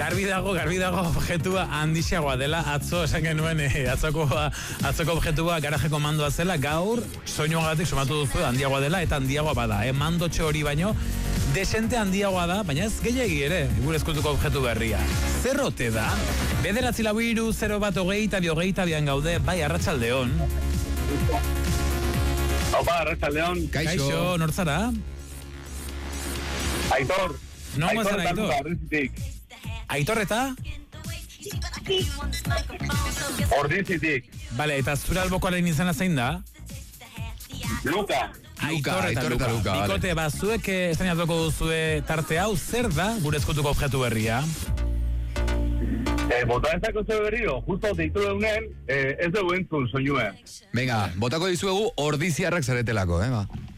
Garbi dago objetua handixagoa dela, atzo esan genuen atzoko objetua garajeko mandoa zela, gaur soinuagatik somatu duzu handiagoa dela eta handiagoa bada, mandotxo hori baino desente handiagoa da, baina ez gehiagi ere, gure eskultuko objektu berria. Zer ote da? 943012822 gaude, bai, arratsaldeon. Opa, arratsaldeon. Kaixo, nortzara? Aitor. Nongo zara, Aitor? Aitor eta? Ordizitik. Bale, eta zure albokoaren izena zein da? Luka. Aitor eta Luka. Bikote, zuek estrenatuko duzue tarte hau, zer da gure eskutuko objektu berria? Bota ezako ze berriro, justo deitu deunen, ez dugu entzun soinue. Venga, botako dizuegu ordiziarrak zaretelako, ba.